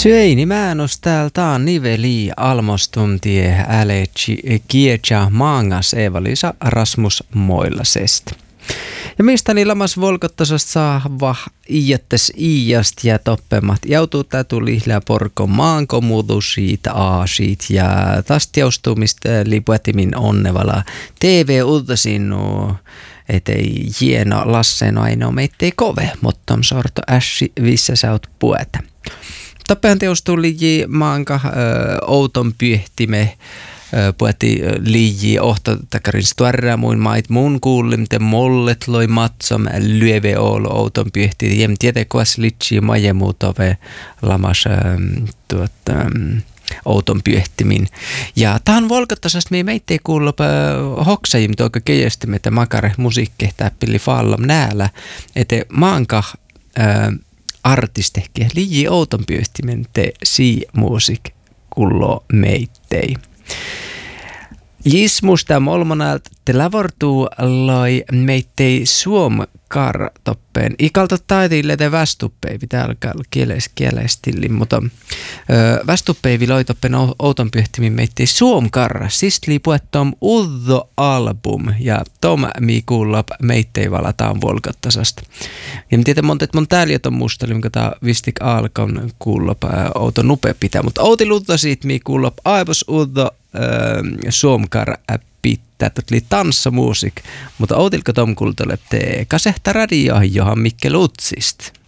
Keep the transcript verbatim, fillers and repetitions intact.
Syöini mäännös täältä niveli almostuntie äletsi kietsä maangas Eeva-Liisa Rasmus Moilasesta. Ja mistä niin lamas volkottasasta saava iättäs iäst ja toppemat joutuu tätu lihlää porko maankomuutu siitä aasit ja tastiaustumista lipuetimin onnevala T V-uutasinu ettei hieno lassen ainoa meittei kove, mutta on sorto ässi vissä saut pueta. Tappehan teostuu liiji maanka ö, outon pyhtime puhutti liiji ohto takarin stuarra muin mait mun kuulim te mollet loi matsom lyöve olo outon pyhti jem tiete kuas litsi maje muutove lamas tuot outon pyhtimin. Ja tahan volkottasast me meittei kuulla hoksajim toika keijästimme että makare musiikki täppili fallam näällä ete maanka artistehkiä liiji outon pyhtimen te si musiik kullo meittei. Jismusta molmonalt te lavortuu loi meittei suomkar toppeen. Ikalta taiteille te västuppei, pitää alkaa kieles kielestilli, mutta ö, västuppeivi loi toppeen outon pyhtimin meittei suomkar. Sistli puettom uddo album ja tom mi kuullap meittei valataan volkattasasta. Ja mä tiedän monta, että mun täällä on musteli, mikä tää vistik alkaun kuullap outon nupea pitää, mutta outi lutta siitä mi kuullap aivos uddo suomkar pitää, että oli tanssamuusik, mutta outilko tom kultelle te kasehta radio, johon Mikke Lutsist.